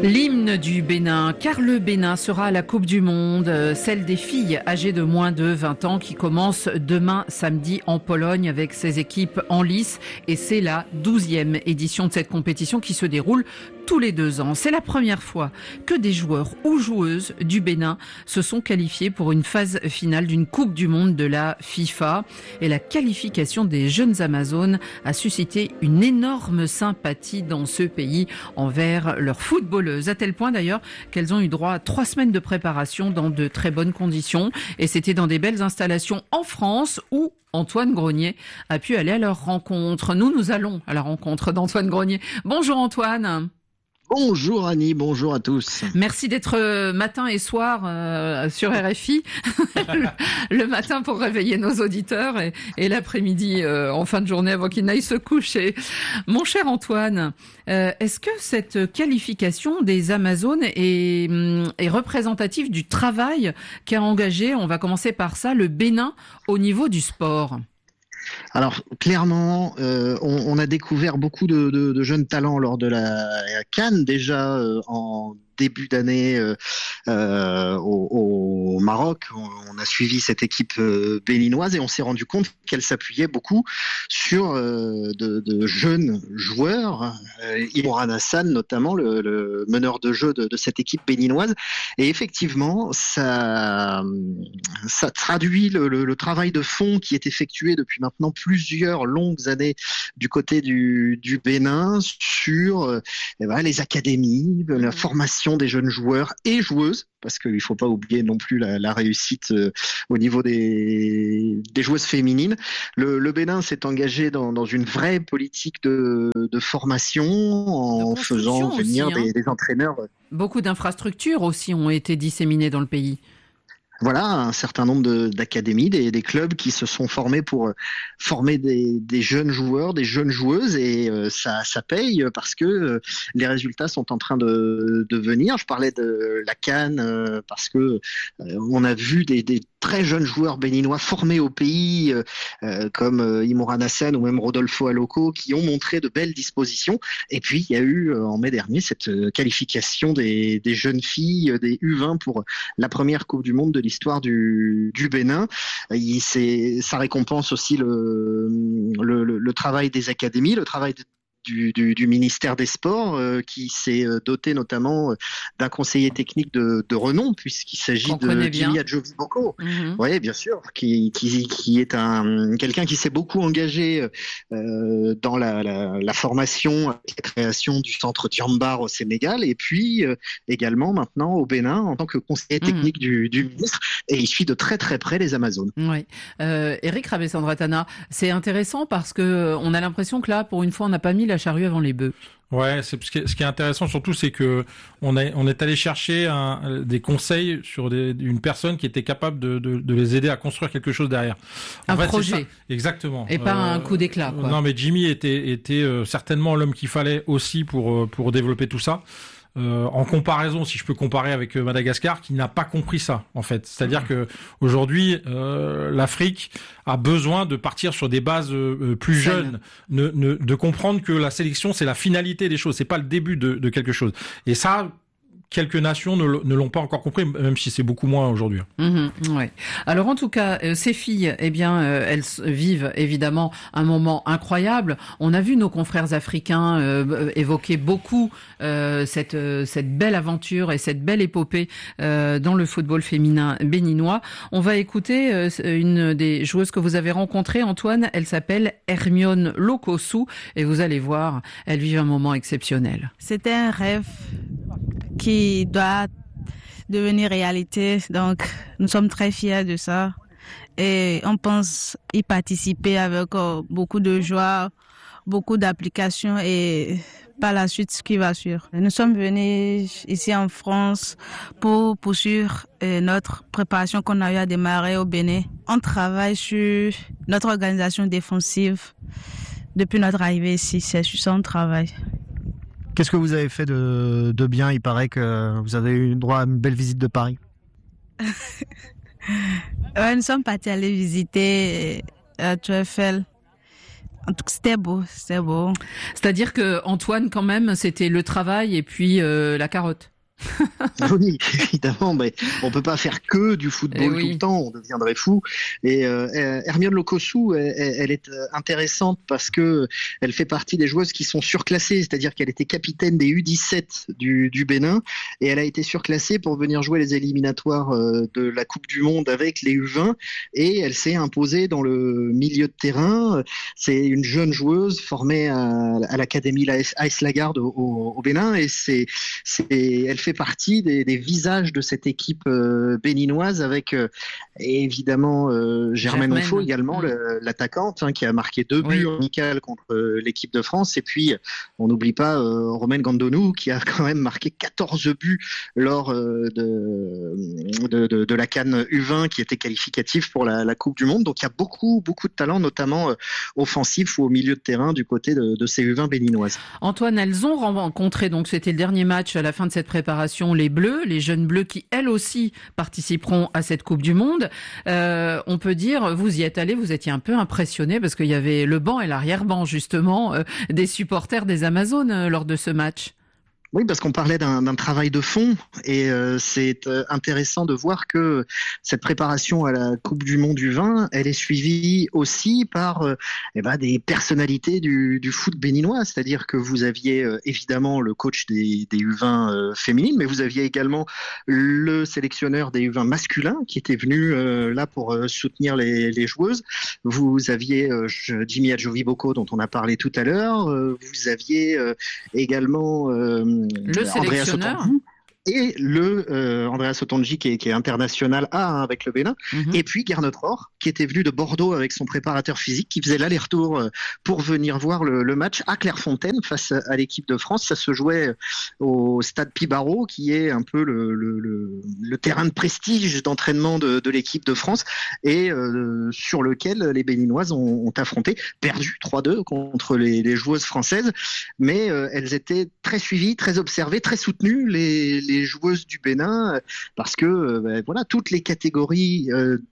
L'hymne du Bénin, car le Bénin sera à la Coupe du Monde, celle des filles âgées de moins de 20 ans qui commence demain samedi en Pologne avec ses équipes en lice. Et c'est la 12e édition de cette compétition qui se déroule tous les 2 ans. C'est la première fois que des joueurs ou joueuses du Bénin se sont qualifiés pour une phase finale d'une Coupe du Monde de la FIFA. Et la qualification des jeunes Amazones a suscité une énorme sympathie dans ce pays envers leurs footballeuses, à tel point d'ailleurs qu'elles ont eu droit à 3 semaines de préparation dans de très bonnes conditions. Et c'était dans des belles installations en France où Antoine Grenier a pu aller à leur rencontre. Nous allons à la rencontre d'Antoine Grenier. Bonjour Antoine. Bonjour Annie, bonjour à tous. Merci d'être matin et soir sur RFI, le matin pour réveiller nos auditeurs et l'après-midi en fin de journée avant qu'ils n'aillent se coucher. Mon cher Antoine, est-ce que cette qualification des Amazones est représentative du travail qu'a engagé, on va commencer par ça, le Bénin au niveau du sport ? Alors clairement, on a découvert beaucoup de jeunes talents lors de la CAN déjà en début d'année au Maroc. On a suivi cette équipe béninoise et on s'est rendu compte qu'elle s'appuyait beaucoup sur de jeunes joueurs, Imran Hassan notamment, le meneur de jeu de cette équipe béninoise. Et effectivement, ça traduit le travail de fond qui est effectué depuis maintenant plusieurs longues années du côté du Bénin sur les académies, la formation des jeunes joueurs et joueuses, parce qu'il ne faut pas oublier non plus la réussite au niveau des joueuses féminines. Le Bénin s'est engagé dans une vraie politique de formation en faisant venir des entraîneurs. Beaucoup d'infrastructures aussi ont été disséminées dans le pays. Voilà, un certain nombre d'académies, des clubs qui se sont formés pour former des jeunes joueurs, des jeunes joueuses, et ça paye parce que les résultats sont en train de venir. Je parlais de la CAN parce que on a vu des très jeunes joueurs béninois formés au pays comme Imran Hassan ou même Rodolfo Aloko qui ont montré de belles dispositions. Et puis il y a eu en mai dernier cette qualification des jeunes filles, des U20 pour la première Coupe du Monde de l'histoire du Bénin. Ça récompense aussi le travail des académies, le travail du ministère des Sports qui s'est doté notamment d'un conseiller technique de renom puisqu'il s'agit de Dilia Joviboko. Oui, bien sûr, qui est quelqu'un qui s'est beaucoup engagé dans la formation, la création du centre Diambar au Sénégal et puis également maintenant au Bénin en tant que conseiller technique du ministre et il suit de très très près les Amazones. Oui. Eric Rabessandratana, c'est intéressant parce que on a l'impression que là, pour une fois, on n'a pas mis la charrue avant les bœufs. Ouais, ce qui est intéressant surtout, c'est que on est allé chercher des conseils sur une personne qui était capable de les aider à construire quelque chose derrière. Un projet. Exactement. Et pas un coup d'éclat, quoi. Non, mais Jimmy était certainement l'homme qu'il fallait aussi pour développer tout ça. En comparaison, si je peux comparer avec Madagascar, qui n'a pas compris ça, en fait. C'est-à-dire que aujourd'hui, l'Afrique a besoin de partir sur des bases plus jeunes, de comprendre que la sélection, c'est la finalité des choses, c'est pas le début de quelque chose. Et ça, quelques nations ne l'ont pas encore compris, même si c'est beaucoup moins aujourd'hui. Ouais. Alors en tout cas, ces filles, elles vivent évidemment un moment incroyable. On a vu nos confrères africains évoquer beaucoup cette belle aventure et cette belle épopée dans le football féminin béninois. On va écouter une des joueuses que vous avez rencontrées, Antoine. Elle s'appelle Hermione Lokosu et vous allez voir, elle vit un moment exceptionnel. C'était un rêve qui doit devenir réalité. Donc, nous sommes très fiers de ça. Et on pense y participer avec beaucoup de joie, beaucoup d'applications et par la suite, ce qui va suivre. Nous sommes venus ici en France pour poursuivre notre préparation qu'on a eu à démarrer au Bénin. On travaille sur notre organisation défensive depuis notre arrivée ici. C'est sur ça qu'on travaille. Qu'est-ce que vous avez fait de bien ? Il paraît que vous avez eu droit à une belle visite de Paris. Ouais, nous sommes partis aller visiter Tour Eiffel En tout cas, c'était beau, c'était beau. C'est-à-dire que Antoine, quand même, c'était le travail et puis la carotte. Oui, évidemment, mais on peut pas faire que du football tout le temps, on deviendrait fou. Et Hermione Lokossou, elle est intéressante parce que elle fait partie des joueuses qui sont surclassées, c'est-à-dire qu'elle était capitaine des U17 du Bénin et elle a été surclassée pour venir jouer les éliminatoires de la Coupe du Monde avec les U20 et elle s'est imposée dans le milieu de terrain. C'est une jeune joueuse formée à l'académie AS Lagarde au Bénin et elle fait partie des visages de cette équipe béninoise avec évidemment Germaine Onfo également, l'attaquante qui a marqué 2 buts en amical contre l'équipe de France et puis on n'oublie pas Romaine Gandonou qui a quand même marqué 14 buts lors de la CAN U20 qui était qualificative pour la Coupe du Monde. Donc il y a beaucoup de talent notamment offensif ou au milieu de terrain du côté de ces U20 béninoises. Antoine, elles ont rencontré, donc c'était le dernier match à la fin de cette préparation, les Bleus, les jeunes Bleus qui elles aussi participeront à cette Coupe du Monde. On peut dire, vous y êtes allé, vous étiez un peu impressionné parce qu'il y avait le banc et l'arrière-banc justement des supporters des Amazones lors de ce match. Oui, parce qu'on parlait d'un travail de fond et c'est intéressant de voir que cette préparation à la Coupe du Monde du vin, elle est suivie aussi par des personnalités du foot béninois. C'est-à-dire que vous aviez évidemment le coach des U20 féminines, mais vous aviez également le sélectionneur des U20 masculins qui était venu là pour soutenir les joueuses. Vous aviez Jimmy Adjoviboko dont on a parlé tout à l'heure. Vous aviez également le sélectionneur et le Andreas Otonji qui est international A avec le Bénin, et puis Gernot Rohr qui était venu de Bordeaux avec son préparateur physique qui faisait l'aller-retour pour venir voir le match à Clairefontaine face à l'équipe de France. Ça se jouait au stade Pibaro qui est un peu le terrain de prestige d'entraînement de l'équipe de France et sur lequel les Béninoises ont affronté, perdu 3-2 contre les joueuses françaises, mais elles étaient très suivies, très observées, très soutenues, les joueuses du Bénin, parce que toutes les catégories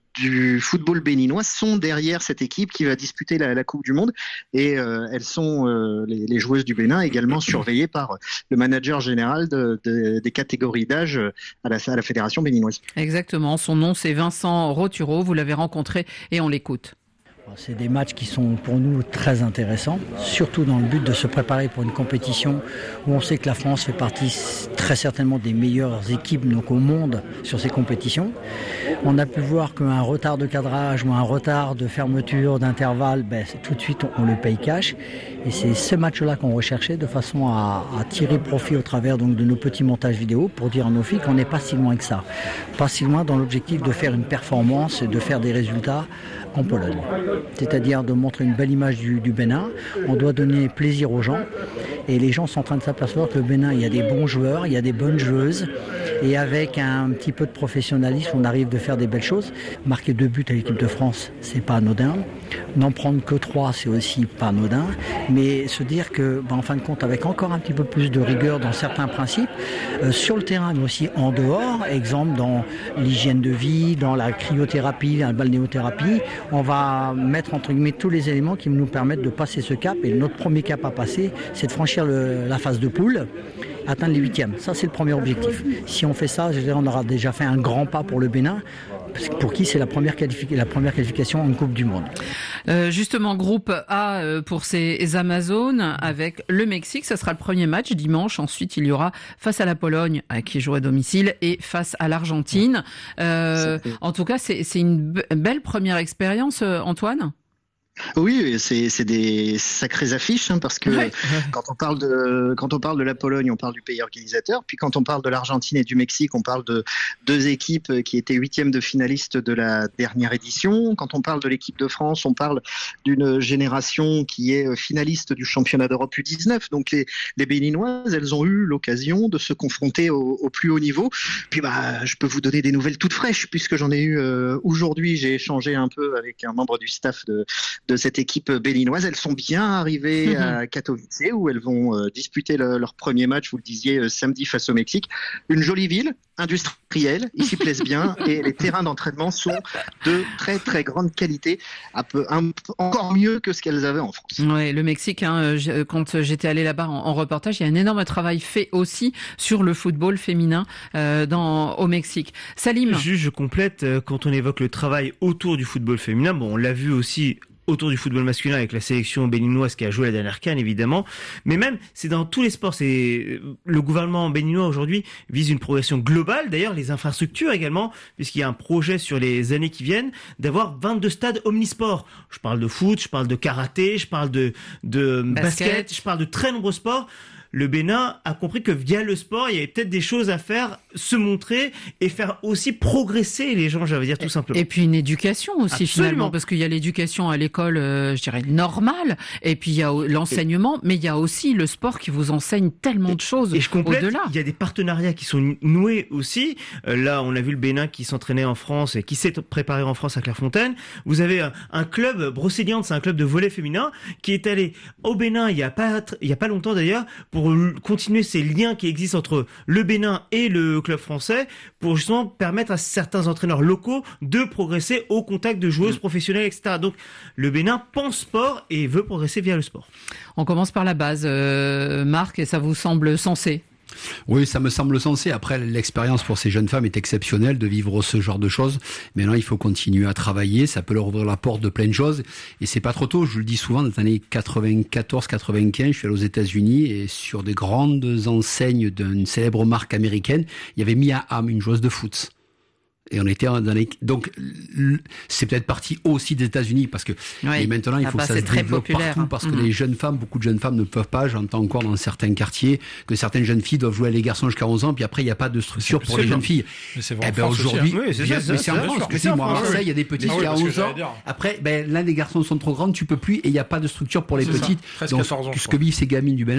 du football béninois sont derrière cette équipe qui va disputer la Coupe du Monde et elles sont les joueuses du Bénin également surveillées par le manager général des catégories d'âge à la fédération béninoise. Exactement, son nom c'est Vincent Roturo, vous l'avez rencontré et on l'écoute. C'est des matchs qui sont pour nous très intéressants, surtout dans le but de se préparer pour une compétition où on sait que la France fait partie très certainement des meilleures équipes donc au monde sur ces compétitions. On a pu voir qu'un retard de cadrage ou un retard de fermeture d'intervalle, tout de suite on le paye cash. Et c'est ce match-là qu'on recherchait de façon à tirer profit au travers donc, de nos petits montages vidéo pour dire à nos filles qu'on n'est pas si loin que ça. Pas si loin dans l'objectif de faire une performance et de faire des résultats en Pologne. C'est-à-dire de montrer une belle image du Bénin. On doit donner plaisir aux gens. Et les gens sont en train de s'apercevoir que le Bénin, il y a des bons joueurs, il y a des bonnes joueuses. Et avec un petit peu de professionnalisme, on arrive de faire des belles choses. Marquer 2 buts à l'équipe de France, c'est pas anodin. N'en prendre que 3, c'est aussi pas anodin. Mais se dire que, en fin de compte, avec encore un petit peu plus de rigueur dans certains principes, sur le terrain, mais aussi en dehors, exemple dans l'hygiène de vie, dans la cryothérapie, la balnéothérapie, on va mettre entre guillemets tous les éléments qui nous permettent de passer ce cap. Et notre premier cap à passer, c'est de franchir la phase de poule, atteindre les 8e. Ça, c'est le premier objectif. Si on fait ça, on aura déjà fait un grand pas pour le Bénin, pour qui c'est la première qualification en Coupe du Monde. Justement, groupe A pour ces Amazones avec le Mexique. Ça sera le premier match dimanche. Ensuite, il y aura face à la Pologne, qui joue à domicile, et face à l'Argentine. En tout cas, c'est une belle première expérience, Antoine. Oui, c'est des sacrées affiches parce que quand on parle de la Pologne, on parle du pays organisateur, puis quand on parle de l'Argentine et du Mexique, on parle de 2 équipes qui étaient 8e de finalistes de la dernière édition. Quand on parle de l'équipe de France, on parle d'une génération qui est finaliste du championnat d'Europe U19. Donc les Béninoises, elles ont eu l'occasion de se confronter au plus haut niveau. Puis je peux vous donner des nouvelles toutes fraîches puisque j'en ai eu aujourd'hui. J'ai échangé un peu avec un membre du staff de cette équipe béninoise. Elles sont bien arrivées à Katowice où elles vont disputer leur premier match, vous le disiez, samedi face au Mexique. Une jolie ville, industrielle, ils s'y plaisent bien et les terrains d'entraînement sont de très très grande qualité, encore mieux que ce qu'elles avaient en France. Ouais, le Mexique, quand j'étais allée là-bas en reportage, il y a un énorme travail fait aussi sur le football féminin au Mexique. Salim. Juste, je complète, quand on évoque le travail autour du football féminin, bon, on l'a vu aussi autour du football masculin avec la sélection béninoise qui a joué la dernière CAN évidemment, mais même c'est dans tous les sports. C'est le gouvernement béninois aujourd'hui vise une progression globale, d'ailleurs les infrastructures également, puisqu'il y a un projet sur les années qui viennent d'avoir 22 stades omnisports. Je parle de foot, je parle de karaté, je parle de basket, je parle de très nombreux sports. Le Bénin a compris que via le sport, il y avait peut-être des choses à faire, se montrer et faire aussi progresser les gens, j'allais dire tout simplement. Et puis une éducation aussi. Absolument. Finalement, parce qu'il y a l'éducation à l'école, je dirais normale, et puis il y a l'enseignement, mais il y a aussi le sport qui vous enseigne tellement de choses. Et je complète, au-delà. Il y a des partenariats qui sont noués aussi. Là, on a vu le Bénin qui s'entraînait en France et qui s'est préparé en France à Clairefontaine. Vous avez un club, Brocéliande, c'est un club de volley féminin, qui est allé au Bénin il y a pas longtemps d'ailleurs, pour continuer ces liens qui existent entre le Bénin et le club français, pour justement permettre à certains entraîneurs locaux de progresser au contact de joueuses professionnelles, etc. Donc le Bénin pense sport et veut progresser via le sport. On commence par la base, Marc, et ça vous semble sensé? Oui, ça me semble sensé. Après, l'expérience pour ces jeunes femmes est exceptionnelle de vivre ce genre de choses. Maintenant, il faut continuer à travailler. Ça peut leur ouvrir la porte de plein de choses. Et c'est pas trop tôt. Je le dis souvent, dans les années 94, 95, je suis allé aux États-Unis et sur des grandes enseignes d'une célèbre marque américaine, il y avait Mia Hamm, une joueuse de foot. Et on était dans les... Donc, c'est peut-être parti aussi des États-Unis parce que et maintenant, il faut que ça se développe partout parce que les jeunes femmes, beaucoup de jeunes femmes ne peuvent pas. J'entends encore dans certains quartiers que certaines jeunes filles doivent jouer à les garçons jusqu'à 11 ans, puis après, il n'y a pas de structure pour les jeunes filles. Mais c'est vrai aujourd'hui, hein. c'est en France. Que moi, à Marseille, il y a des petites qui à 11 ans. Après, là, les garçons sont trop grands, tu peux plus et il n'y a pas de structure pour les petites. Donc, ce que vivent ces gamines du Bénin,